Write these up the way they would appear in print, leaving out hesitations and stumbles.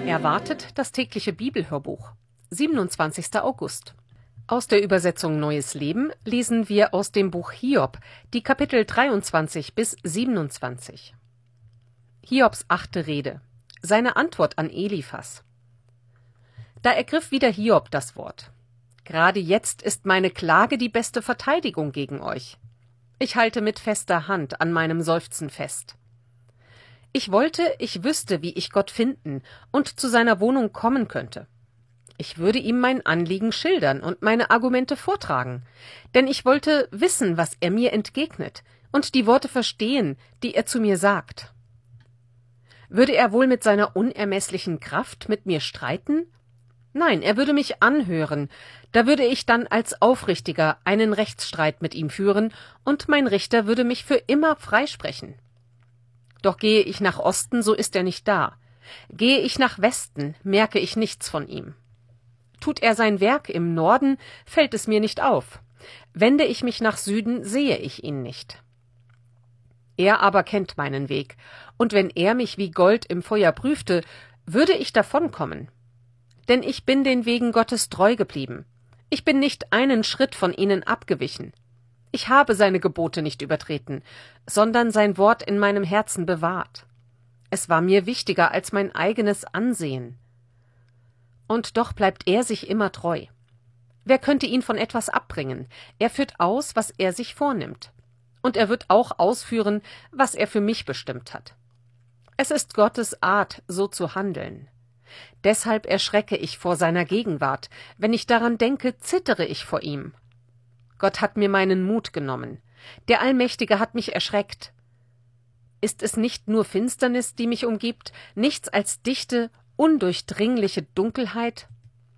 Erwartet das tägliche Bibelhörbuch. 27. August. Aus der Übersetzung Neues Leben lesen wir aus dem Buch Hiob, die Kapitel 23 bis 27. Hiobs 8. Rede. Seine Antwort an Eliphas. Da ergriff wieder Hiob das Wort. Gerade jetzt ist meine Klage die beste Verteidigung gegen euch. Ich halte mit fester Hand an meinem Seufzen fest. Ich wollte, ich wüsste, wie ich Gott finden und zu seiner Wohnung kommen könnte. Ich würde ihm mein Anliegen schildern und meine Argumente vortragen, denn ich wollte wissen, was er mir entgegnet und die Worte verstehen, die er zu mir sagt. Würde er wohl mit seiner unermesslichen Kraft mit mir streiten? Nein, er würde mich anhören, da würde ich dann als Aufrichtiger einen Rechtsstreit mit ihm führen und mein Richter würde mich für immer freisprechen. Doch gehe ich nach Osten, so ist er nicht da. Gehe ich nach Westen, merke ich nichts von ihm. Tut er sein Werk im Norden, fällt es mir nicht auf. Wende ich mich nach Süden, sehe ich ihn nicht. Er aber kennt meinen Weg, und wenn er mich wie Gold im Feuer prüfte, würde ich davonkommen. Denn ich bin den Wegen Gottes treu geblieben. Ich bin nicht einen Schritt von ihnen abgewichen. Ich habe seine Gebote nicht übertreten, sondern sein Wort in meinem Herzen bewahrt. Es war mir wichtiger als mein eigenes Ansehen. Und doch bleibt er sich immer treu. Wer könnte ihn von etwas abbringen? Er führt aus, was er sich vornimmt. Und er wird auch ausführen, was er für mich bestimmt hat. Es ist Gottes Art, so zu handeln. Deshalb erschrecke ich vor seiner Gegenwart. Wenn ich daran denke, zittere ich vor ihm. Gott hat mir meinen Mut genommen. Der Allmächtige hat mich erschreckt. Ist es nicht nur Finsternis, die mich umgibt, nichts als dichte, undurchdringliche Dunkelheit?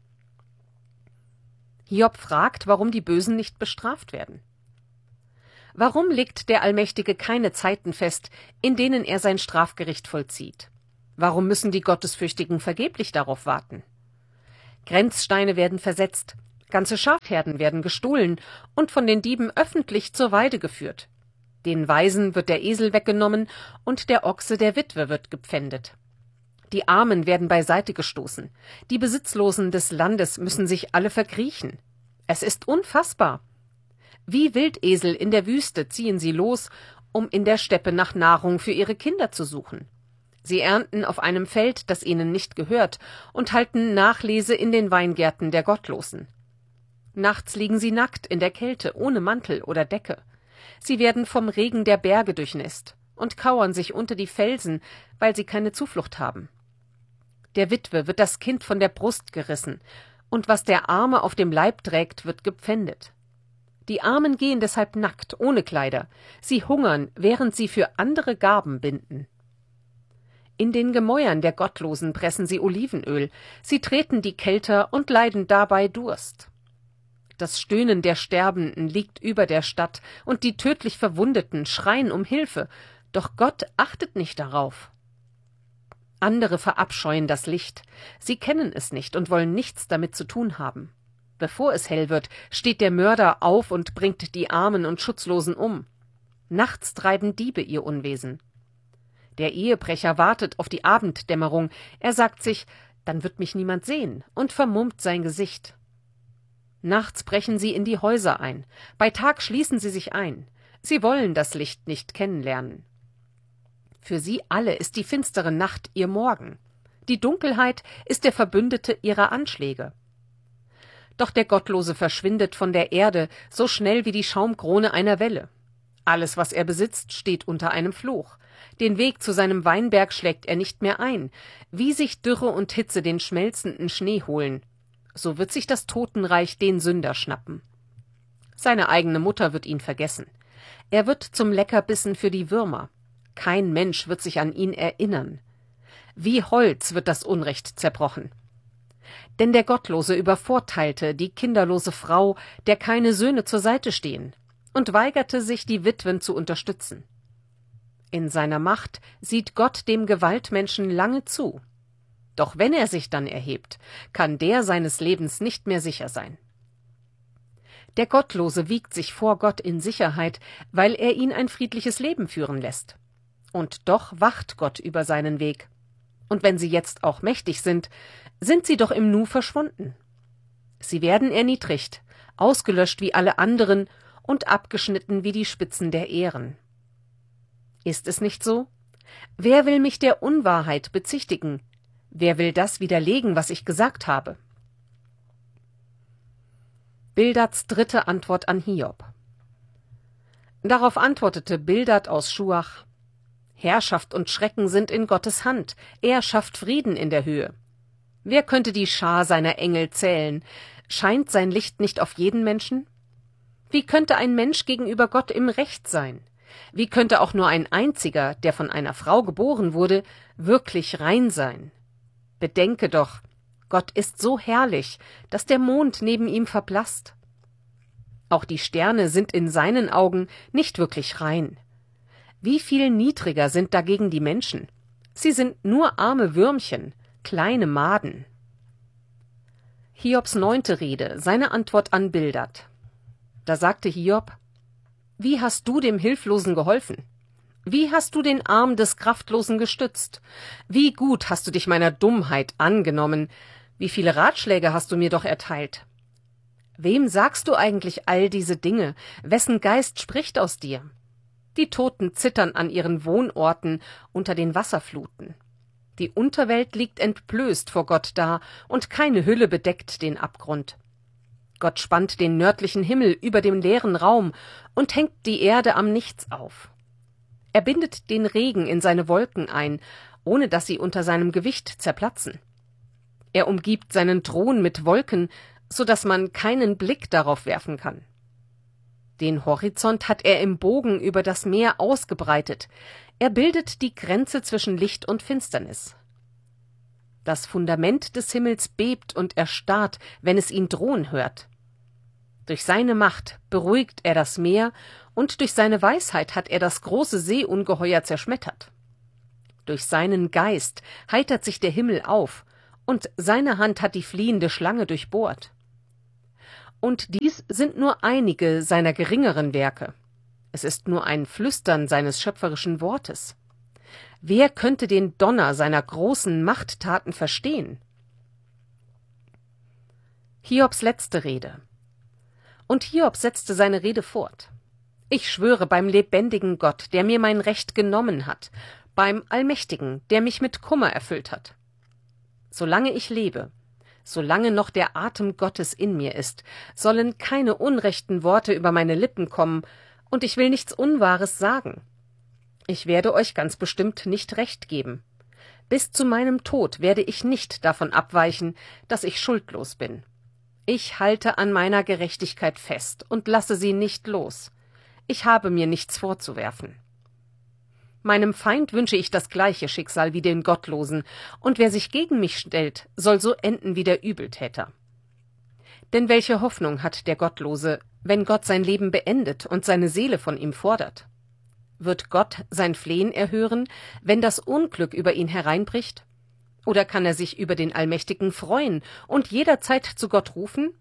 Hiob fragt, warum die Bösen nicht bestraft werden. Warum legt der Allmächtige keine Zeiten fest, in denen er sein Strafgericht vollzieht? Warum müssen die Gottesfürchtigen vergeblich darauf warten? Grenzsteine werden versetzt, ganze Schafherden werden gestohlen und von den Dieben öffentlich zur Weide geführt. Den Waisen wird der Esel weggenommen und der Ochse der Witwe wird gepfändet. Die Armen werden beiseite gestoßen. Die Besitzlosen des Landes müssen sich alle verkriechen. Es ist unfassbar. Wie Wildesel in der Wüste ziehen sie los, um in der Steppe nach Nahrung für ihre Kinder zu suchen. Sie ernten auf einem Feld, das ihnen nicht gehört, und halten Nachlese in den Weingärten der Gottlosen. Nachts liegen sie nackt in der Kälte, ohne Mantel oder Decke. Sie werden vom Regen der Berge durchnässt und kauern sich unter die Felsen, weil sie keine Zuflucht haben. Der Witwe wird das Kind von der Brust gerissen, und was der Arme auf dem Leib trägt, wird gepfändet. Die Armen gehen deshalb nackt, ohne Kleider. Sie hungern, während sie für andere Garben binden. In den Gemäuern der Gottlosen pressen sie Olivenöl. Sie treten die Kelter und leiden dabei Durst. Das Stöhnen der Sterbenden liegt über der Stadt, und die tödlich Verwundeten schreien um Hilfe, doch Gott achtet nicht darauf. Andere verabscheuen das Licht. Sie kennen es nicht und wollen nichts damit zu tun haben. Bevor es hell wird, steht der Mörder auf und bringt die Armen und Schutzlosen um. Nachts treiben Diebe ihr Unwesen. Der Ehebrecher wartet auf die Abenddämmerung. Er sagt sich, dann wird mich niemand sehen, und vermummt sein Gesicht. Nachts brechen sie in die Häuser ein. Bei Tag schließen sie sich ein. Sie wollen das Licht nicht kennenlernen. Für sie alle ist die finstere Nacht ihr Morgen. Die Dunkelheit ist der Verbündete ihrer Anschläge. Doch der Gottlose verschwindet von der Erde so schnell wie die Schaumkrone einer Welle. Alles, was er besitzt, steht unter einem Fluch. Den Weg zu seinem Weinberg schlägt er nicht mehr ein. Wie sich Dürre und Hitze den schmelzenden Schnee holen, so wird sich das Totenreich den Sünder schnappen. Seine eigene Mutter wird ihn vergessen. Er wird zum Leckerbissen für die Würmer. Kein Mensch wird sich an ihn erinnern. Wie Holz wird das Unrecht zerbrochen. Denn der Gottlose übervorteilte die kinderlose Frau, der keine Söhne zur Seite stehen, und weigerte sich, die Witwen zu unterstützen. In seiner Macht sieht Gott dem Gewaltmenschen lange zu. Doch wenn er sich dann erhebt, kann der seines Lebens nicht mehr sicher sein. Der Gottlose wiegt sich vor Gott in Sicherheit, weil er ihn ein friedliches Leben führen lässt. Und doch wacht Gott über seinen Weg. Und wenn sie jetzt auch mächtig sind sie doch im Nu verschwunden. Sie werden erniedrigt, ausgelöscht wie alle anderen und abgeschnitten wie die Spitzen der Ähren. Ist es nicht so? Wer will mich der Unwahrheit bezichtigen? Wer will das widerlegen, was ich gesagt habe? Bildads dritte Antwort an Hiob. Darauf antwortete Bildad aus Schuach: Herrschaft und Schrecken sind in Gottes Hand, er schafft Frieden in der Höhe. Wer könnte die Schar seiner Engel zählen? Scheint sein Licht nicht auf jeden Menschen? Wie könnte ein Mensch gegenüber Gott im Recht sein? Wie könnte auch nur ein einziger, der von einer Frau geboren wurde, wirklich rein sein? Bedenke doch, Gott ist so herrlich, dass der Mond neben ihm verblasst. Auch die Sterne sind in seinen Augen nicht wirklich rein. Wie viel niedriger sind dagegen die Menschen? Sie sind nur arme Würmchen, kleine Maden. Hiobs 9. Rede, seine Antwort an Bildad. Da sagte Hiob: Wie hast du dem Hilflosen geholfen? Wie hast du den Arm des Kraftlosen gestützt? Wie gut hast du dich meiner Dummheit angenommen? Wie viele Ratschläge hast du mir doch erteilt? Wem sagst du eigentlich all diese Dinge? Wessen Geist spricht aus dir? Die Toten zittern an ihren Wohnorten unter den Wasserfluten. Die Unterwelt liegt entblößt vor Gott da, und keine Hülle bedeckt den Abgrund. Gott spannt den nördlichen Himmel über dem leeren Raum und hängt die Erde am Nichts auf. Er bindet den Regen in seine Wolken ein, ohne dass sie unter seinem Gewicht zerplatzen. Er umgibt seinen Thron mit Wolken, so dass man keinen Blick darauf werfen kann. Den Horizont hat er im Bogen über das Meer ausgebreitet. Er bildet die Grenze zwischen Licht und Finsternis. Das Fundament des Himmels bebt und erstarrt, wenn es ihn drohen hört. Durch seine Macht beruhigt er das Meer, und durch seine Weisheit hat er das große Seeungeheuer zerschmettert. Durch seinen Geist heitert sich der Himmel auf, und seine Hand hat die fliehende Schlange durchbohrt. Und dies sind nur einige seiner geringeren Werke. Es ist nur ein Flüstern seines schöpferischen Wortes. Wer könnte den Donner seiner großen Machttaten verstehen? Hiobs letzte Rede. Und Hiob setzte seine Rede fort. Ich schwöre beim lebendigen Gott, der mir mein Recht genommen hat, beim Allmächtigen, der mich mit Kummer erfüllt hat. Solange ich lebe, solange noch der Atem Gottes in mir ist, sollen keine unrechten Worte über meine Lippen kommen, und ich will nichts Unwahres sagen. Ich werde euch ganz bestimmt nicht recht geben. Bis zu meinem Tod werde ich nicht davon abweichen, dass ich schuldlos bin. Ich halte an meiner Gerechtigkeit fest und lasse sie nicht los. Ich habe mir nichts vorzuwerfen. Meinem Feind wünsche ich das gleiche Schicksal wie den Gottlosen, und wer sich gegen mich stellt, soll so enden wie der Übeltäter. Denn welche Hoffnung hat der Gottlose, wenn Gott sein Leben beendet und seine Seele von ihm fordert? Wird Gott sein Flehen erhören, wenn das Unglück über ihn hereinbricht? Oder kann er sich über den Allmächtigen freuen und jederzeit zu Gott rufen?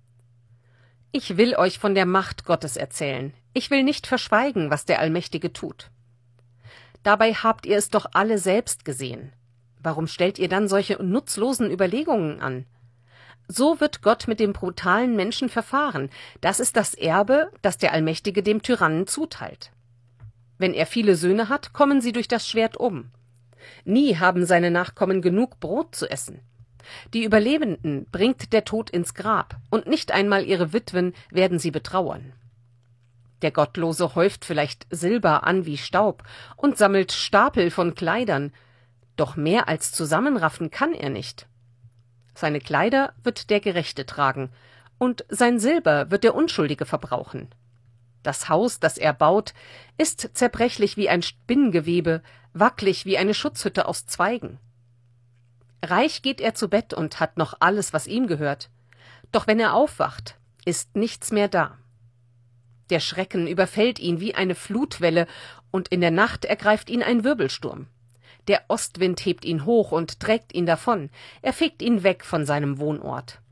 Ich will euch von der Macht Gottes erzählen. Ich will nicht verschweigen, was der Allmächtige tut. Dabei habt ihr es doch alle selbst gesehen. Warum stellt ihr dann solche nutzlosen Überlegungen an? So wird Gott mit dem brutalen Menschen verfahren. Das ist das Erbe, das der Allmächtige dem Tyrannen zuteilt. Wenn er viele Söhne hat, kommen sie durch das Schwert um. Nie haben seine Nachkommen genug Brot zu essen. Die Überlebenden bringt der Tod ins Grab, und nicht einmal ihre Witwen werden sie betrauern. Der Gottlose häuft vielleicht Silber an wie Staub und sammelt Stapel von Kleidern, doch mehr als zusammenraffen kann er nicht. Seine Kleider wird der Gerechte tragen, und sein Silber wird der Unschuldige verbrauchen. Das Haus, das er baut, ist zerbrechlich wie ein Spinngewebe, wackelig wie eine Schutzhütte aus Zweigen. Reich geht er zu Bett und hat noch alles, was ihm gehört. Doch wenn er aufwacht, ist nichts mehr da. Der Schrecken überfällt ihn wie eine Flutwelle, und in der Nacht ergreift ihn ein Wirbelsturm. Der Ostwind hebt ihn hoch und trägt ihn davon, er fegt ihn weg von seinem Wohnort.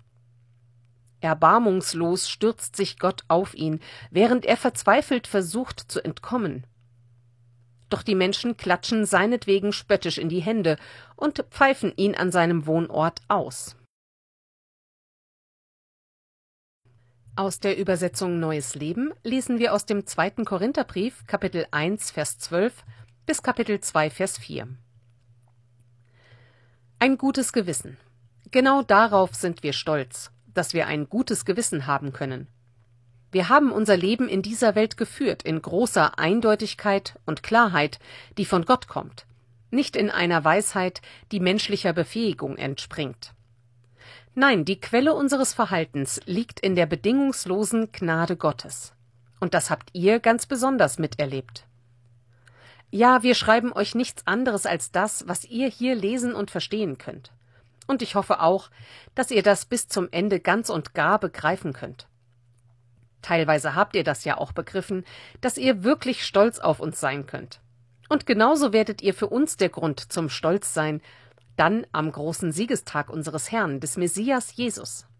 Erbarmungslos stürzt sich Gott auf ihn, während er verzweifelt versucht zu entkommen. Doch die Menschen klatschen seinetwegen spöttisch in die Hände und pfeifen ihn an seinem Wohnort aus. Aus der Übersetzung Neues Leben lesen wir aus dem 2. Korintherbrief, Kapitel 1, Vers 12 bis Kapitel 2, Vers 4. Ein gutes Gewissen. Genau darauf sind wir stolz, dass wir ein gutes Gewissen haben können. Wir haben unser Leben in dieser Welt geführt, in großer Eindeutigkeit und Klarheit, die von Gott kommt, nicht in einer Weisheit, die menschlicher Befähigung entspringt. Nein, die Quelle unseres Verhaltens liegt in der bedingungslosen Gnade Gottes. Und das habt ihr ganz besonders miterlebt. Ja, wir schreiben euch nichts anderes als das, was ihr hier lesen und verstehen könnt. Und ich hoffe auch, dass ihr das bis zum Ende ganz und gar begreifen könnt. Teilweise habt ihr das ja auch begriffen, dass ihr wirklich stolz auf uns sein könnt. Und genauso werdet ihr für uns der Grund zum Stolz sein, dann am großen Siegestag unseres Herrn, des Messias Jesus.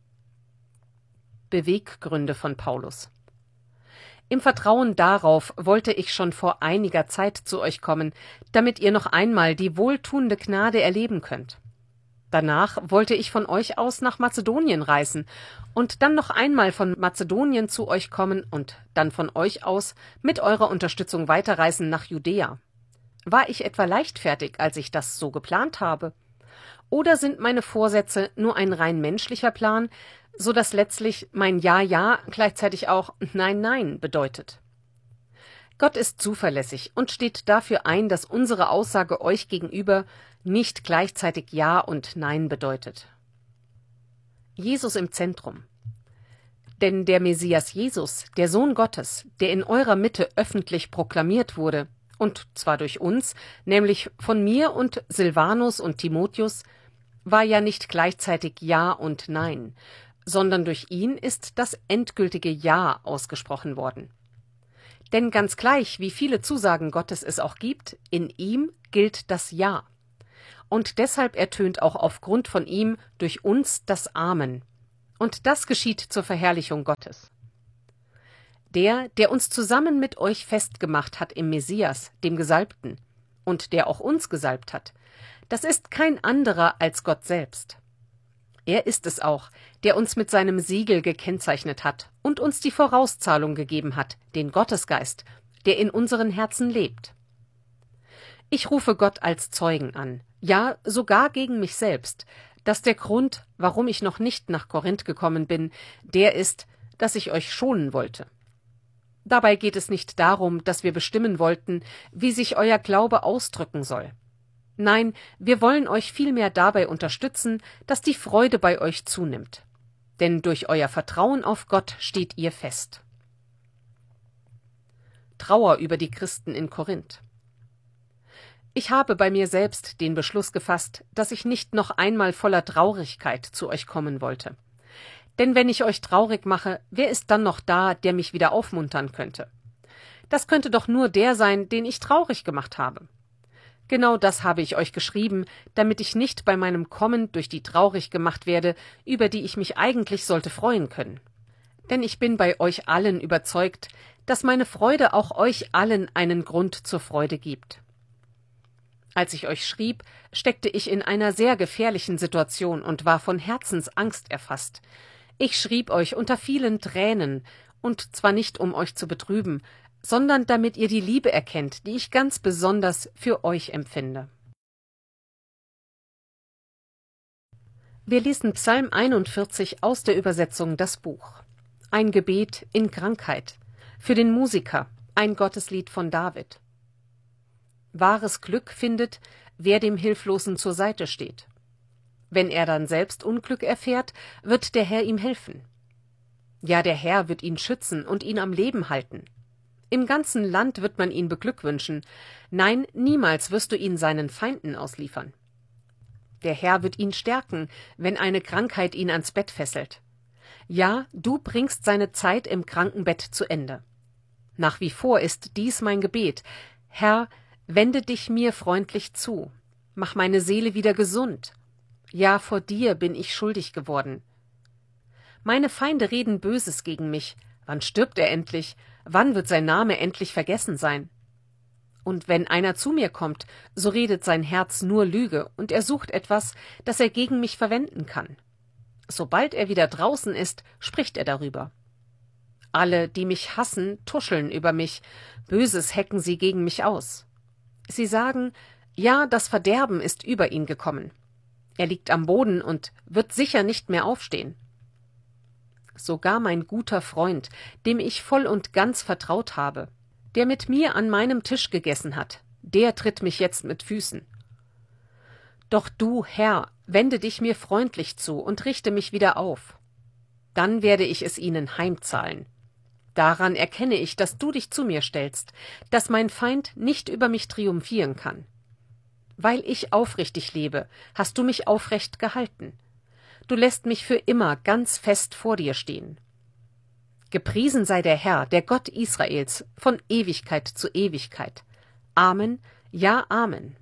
Beweggründe von Paulus. Im Vertrauen darauf wollte ich schon vor einiger Zeit zu euch kommen, damit ihr noch einmal die wohltuende Gnade erleben könnt. Danach wollte ich von euch aus nach Mazedonien reisen und dann noch einmal von Mazedonien zu euch kommen und dann von euch aus mit eurer Unterstützung weiterreisen nach Judäa. War ich etwa leichtfertig, als ich das so geplant habe? Oder sind meine Vorsätze nur ein rein menschlicher Plan, so dass letztlich mein Ja, Ja gleichzeitig auch Nein, Nein bedeutet? Gott ist zuverlässig und steht dafür ein, dass unsere Aussage euch gegenüber nicht gleichzeitig Ja und Nein bedeutet. Jesus im Zentrum. Denn der Messias Jesus, der Sohn Gottes, der in eurer Mitte öffentlich proklamiert wurde, und zwar durch uns, nämlich von mir und Silvanus und Timotheus, war ja nicht gleichzeitig Ja und Nein, sondern durch ihn ist das endgültige Ja ausgesprochen worden. Denn ganz gleich, wie viele Zusagen Gottes es auch gibt, in ihm gilt das Ja. Und deshalb ertönt auch aufgrund von ihm durch uns das Amen. Und das geschieht zur Verherrlichung Gottes. Der uns zusammen mit euch festgemacht hat im Messias, dem Gesalbten, und der auch uns gesalbt hat, das ist kein anderer als Gott selbst. Er ist es auch, der uns mit seinem Siegel gekennzeichnet hat und uns die Vorauszahlung gegeben hat, den Gottesgeist, der in unseren Herzen lebt. Ich rufe Gott als Zeugen an, ja sogar gegen mich selbst, dass der Grund, warum ich noch nicht nach Korinth gekommen bin, der ist, dass ich euch schonen wollte. Dabei geht es nicht darum, dass wir bestimmen wollten, wie sich euer Glaube ausdrücken soll. Nein, wir wollen euch vielmehr dabei unterstützen, dass die Freude bei euch zunimmt. Denn durch euer Vertrauen auf Gott steht ihr fest. Trauer über die Christen in Korinth. Ich habe bei mir selbst den Beschluss gefasst, dass ich nicht noch einmal voller Traurigkeit zu euch kommen wollte. Denn wenn ich euch traurig mache, wer ist dann noch da, der mich wieder aufmuntern könnte? Das könnte doch nur der sein, den ich traurig gemacht habe. Genau das habe ich euch geschrieben, damit ich nicht bei meinem Kommen durch die traurig gemacht werde, über die ich mich eigentlich sollte freuen können. Denn ich bin bei euch allen überzeugt, dass meine Freude auch euch allen einen Grund zur Freude gibt. Als ich euch schrieb, steckte ich in einer sehr gefährlichen Situation und war von Herzensangst erfasst. Ich schrieb euch unter vielen Tränen, und zwar nicht, um euch zu betrüben, sondern damit ihr die Liebe erkennt, die ich ganz besonders für euch empfinde. Wir lesen Psalm 41 aus der Übersetzung Das Buch. Ein Gebet in Krankheit. Für den Musiker, ein Gotteslied von David. Wahres Glück findet, wer dem Hilflosen zur Seite steht. Wenn er dann selbst Unglück erfährt, wird der Herr ihm helfen. Ja, der Herr wird ihn schützen und ihn am Leben halten. Im ganzen Land wird man ihn beglückwünschen. Nein, niemals wirst du ihn seinen Feinden ausliefern. Der Herr wird ihn stärken, wenn eine Krankheit ihn ans Bett fesselt. Ja, du bringst seine Zeit im Krankenbett zu Ende. Nach wie vor ist dies mein Gebet. Herr, wende dich mir freundlich zu. Mach meine Seele wieder gesund. Ja, vor dir bin ich schuldig geworden. Meine Feinde reden Böses gegen mich. Wann stirbt er endlich? Wann wird sein Name endlich vergessen sein? Und wenn einer zu mir kommt, so redet sein Herz nur Lüge, und er sucht etwas, das er gegen mich verwenden kann. Sobald er wieder draußen ist, spricht er darüber. Alle, die mich hassen, tuscheln über mich, Böses hecken sie gegen mich aus. Sie sagen, ja, das Verderben ist über ihn gekommen. Er liegt am Boden und wird sicher nicht mehr aufstehen. Sogar mein guter Freund, dem ich voll und ganz vertraut habe, der mit mir an meinem Tisch gegessen hat, der tritt mich jetzt mit Füßen. Doch du, Herr, wende dich mir freundlich zu und richte mich wieder auf. Dann werde ich es ihnen heimzahlen. Daran erkenne ich, dass du dich zu mir stellst, dass mein Feind nicht über mich triumphieren kann. Weil ich aufrichtig lebe, hast du mich aufrecht gehalten. Du lässt mich für immer ganz fest vor dir stehen. Gepriesen sei der Herr, der Gott Israels, von Ewigkeit zu Ewigkeit. Amen, ja, Amen.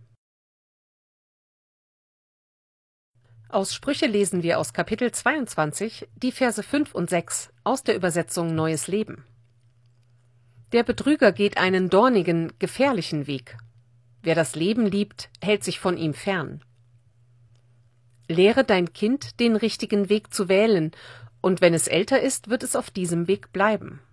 Aus Sprüche lesen wir aus Kapitel 22 die Verse 5 und 6 aus der Übersetzung Neues Leben. Der Betrüger geht einen dornigen, gefährlichen Weg. Wer das Leben liebt, hält sich von ihm fern. Lehre dein Kind, den richtigen Weg zu wählen, und wenn es älter ist, wird es auf diesem Weg bleiben.